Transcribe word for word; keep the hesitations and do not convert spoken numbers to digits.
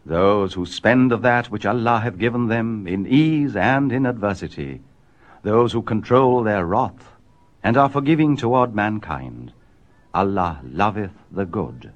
those who spend of that which Allah hath given them in ease and in adversity, those who control their wrath and are forgiving toward mankind. Allah loveth the good.